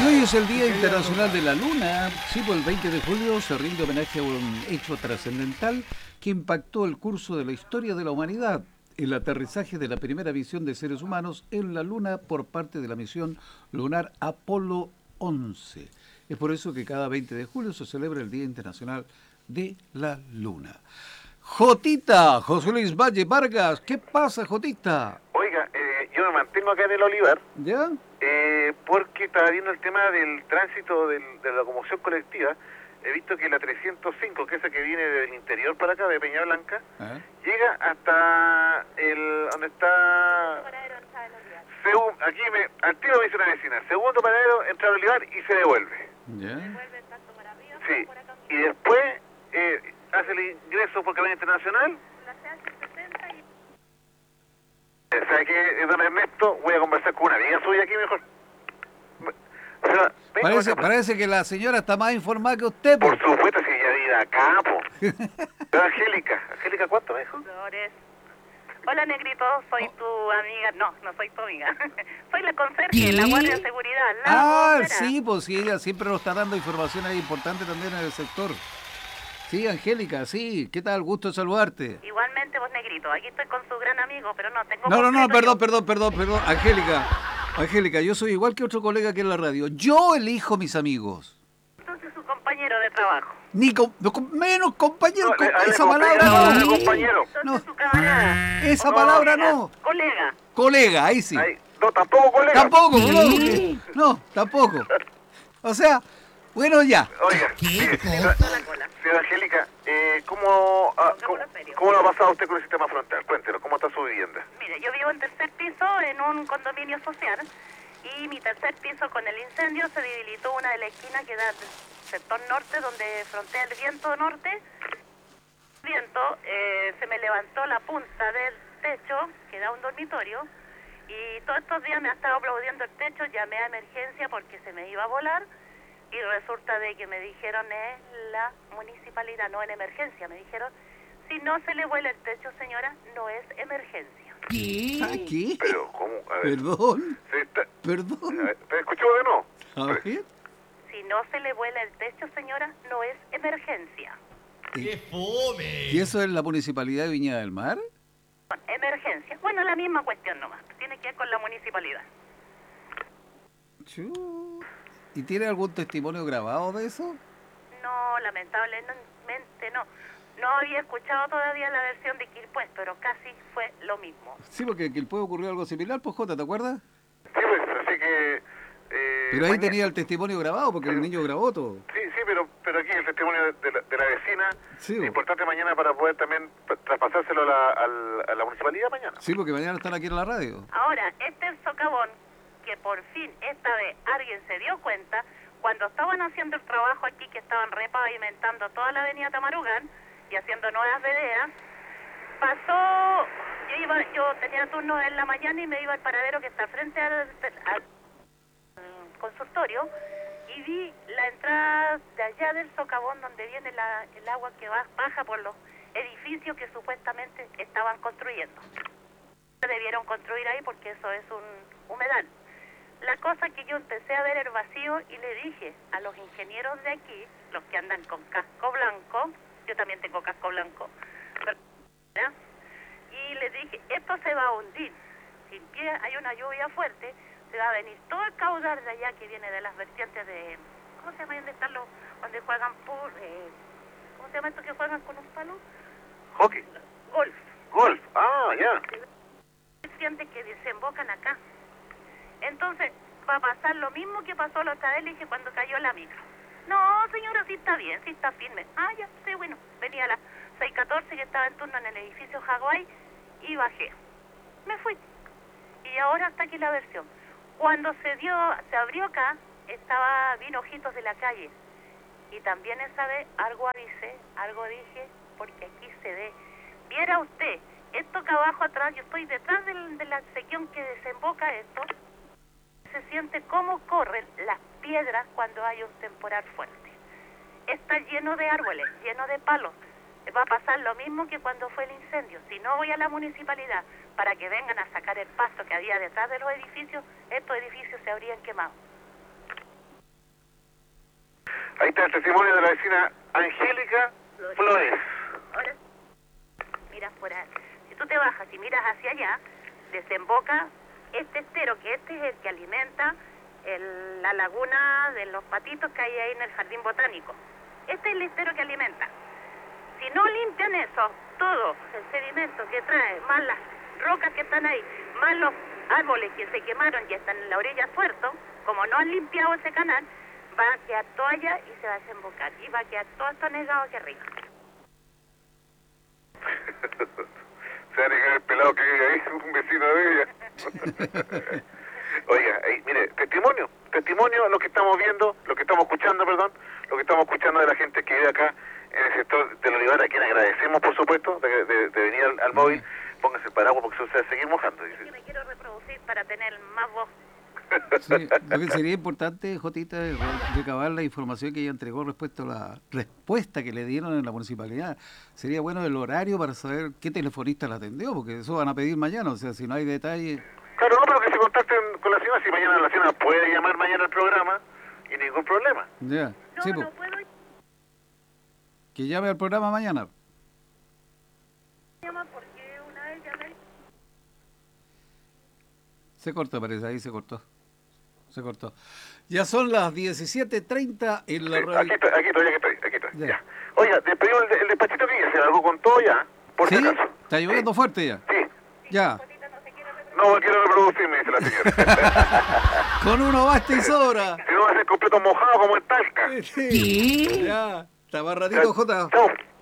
hoy es el Día Internacional de la Luna. Sí, pues el 20 de julio se rinde homenaje a un hecho trascendental que impactó el curso de la historia de la humanidad, el aterrizaje de la primera misión de seres humanos en la Luna por parte de la misión lunar Apolo 11. Es por eso que cada 20 de julio se celebra el Día Internacional de la Luna. Jotita, José Luis Valle Vargas, ¿qué pasa, Jotita? Oiga, yo me mantengo acá en el Olivar, ¿Ya? porque estaba viendo el tema del tránsito de la locomoción colectiva. He visto que la 305, que es esa que viene del interior para acá, de Peña Blanca, llega hasta donde está... Aquí al tiro me dice una vecina, segundo paradero, entra al Olivar y se devuelve. ¿Ya? Sí, y después hace el ingreso por camino internacional. ¿Sabe qué, don Ernesto? Voy a conversar con una amiga suya aquí mejor. Parece que la señora está más informada que usted, por supuesto, si ella vive acá, po. Pero Angélica, ¿cuánto me dijo? Flores. Hola, Negrito, soy tu amiga. No soy tu amiga. Soy la conserje, la guardia de seguridad. Sí, pues sí, ella siempre nos está dando información ahí importante también en el sector. Sí, Angélica, sí, ¿qué tal? Gusto de saludarte. Igualmente vos, Negrito, aquí estoy con su gran amigo, pero no tengo... Perdón, Angélica, yo soy igual que otro colega que en la radio. Yo elijo mis amigos. Entonces su compañero de trabajo. Menos compañero, esa palabra no. Compañero. Entonces su camarada. Esa palabra no. Colega, ahí sí. No, tampoco colega. Tampoco. Tampoco. O sea, bueno, ya. Oiga, señora Angélica, ¿cómo lo ha pasado usted con el sistema frontal? Cuéntenos, ¿cómo está su vivienda? Mire, yo vivo en tercer piso en un condominio social y mi tercer piso con el incendio se debilitó una de la esquina que da del sector norte donde frontea el viento norte. El viento se me levantó la punta del techo que da un dormitorio y todos estos días me ha estado aplaudiendo el techo, llamé a emergencia porque se me iba a volar. Y resulta de que me dijeron en la municipalidad, no en emergencia, me dijeron, si no se le vuela el techo, señora, no es emergencia. ¿Qué? Pero, ¿cómo? A ver. Perdón. A ver, escuchemos de nuevo. A ver. Si no se le vuela el techo, señora, no es emergencia. ¡Qué fome! ¿Y eso es la municipalidad de Viña del Mar? Emergencia. Bueno, la misma cuestión nomás. Tiene que ver con la municipalidad. ¿Y tiene algún testimonio grabado de eso? No, lamentablemente no. No había escuchado todavía la versión de Quilpué, pero casi fue lo mismo. Sí, porque en Quilpué ocurrió algo similar, pues Jota, ¿te acuerdas? Sí, pues, así que... pero ahí tenía el testimonio grabado, porque el niño grabó todo. Sí, pero aquí el testimonio de la vecina sí, es importante mañana para poder también traspasárselo a la municipalidad mañana. Sí, porque mañana están aquí en la radio. Ahora, este socavón, que por fin esta vez alguien se dio cuenta, cuando estaban haciendo el trabajo aquí, que estaban repavimentando toda la avenida Tamarugán y haciendo nuevas veredas, pasó, yo tenía turno en la mañana y me iba al paradero que está frente al consultorio y vi la entrada de allá del socavón donde viene el agua que baja por los edificios que supuestamente estaban construyendo. Debieron construir ahí porque eso es un humedal. La cosa que yo empecé a ver el vacío y le dije a los ingenieros de aquí, los que andan con casco blanco, yo también tengo casco blanco, y les dije, esto se va a hundir, si hay una lluvia fuerte, se va a venir todo el caudal de allá que viene de las vertientes de, ¿cómo se llama? ¿Dónde están donde juegan ¿cómo se llama esto que juegan con un palo? Hockey. Golf, ya. Vertientes que desembocan acá. Entonces, va a pasar lo mismo que pasó la otra vez, le dije, cuando cayó la micro. No, señora, sí está bien, sí está firme. Ya, sí, bueno. Venía a las 6:14 que estaba en turno en el edificio Hawái y bajé. Me fui. Y ahora está aquí la versión. Cuando se abrió acá, vino Ojitos de la Calle. Y también esa vez algo avisé, algo dije, porque aquí se ve. Viera usted, esto que abajo atrás, yo estoy detrás de la sección que desemboca esto. Se siente cómo corren las piedras cuando hay un temporal fuerte. Está lleno de árboles, lleno de palos. Va a pasar lo mismo que cuando fue el incendio. Si no voy a la municipalidad para que vengan a sacar el pasto que había detrás de los edificios, estos edificios se habrían quemado. Ahí está el testimonio de la vecina Angélica Flores. Ahora, miras por ahí. Si tú te bajas y miras hacia allá, desemboca este estero, que este es el que alimenta la laguna de los patitos que hay ahí en el jardín botánico. Este es el estero que alimenta. Si no limpian eso, todo el sedimento que trae, más las rocas que están ahí, más los árboles que se quemaron y están en la orilla del puerto, como no han limpiado ese canal, va a quedar todo allá y se va a desembocar. Y va a quedar todo esto negado aquí arriba. Se va a negar el pelado que vive ahí, un vecino de ella. Oiga, mire, testimonio lo que estamos viendo, lo que estamos escuchando, perdón, lo que estamos escuchando de la gente que vive acá en el sector del Olivar, a quien agradecemos, por supuesto, de venir al móvil. Póngase el paraguas porque se va a seguir mojando. Es que me quiero reproducir para tener más voz. Sí, lo que sería importante, Jotita, es recabar la información que ella entregó respecto a la respuesta que le dieron en la municipalidad. Sería bueno el horario para saber qué telefonista la atendió, porque eso van a pedir mañana, o sea, si no hay detalle. Claro, no, pero que se contacten con la señora, si mañana la señora puede llamar mañana al programa y ningún problema. Ya, No, sí, no puedo que llame al programa mañana. llamar porque una vez llamé. Se cortó, parece, ahí se cortó. Se cortó. Ya son las 17:30 en la radio. Aquí estoy. Ya. Ya. Oiga, despedimos el despachito que se algo con todo ya, por ¿Sí? si acaso. ¿Está lloviendo fuerte ya? Sí. Ya. No quiero reproducirme, dice la señora. Con uno basta y sobra. Si no va a ser completo mojado como en Talca. Sí. Ya. Hasta más ratito, Jota. Chao.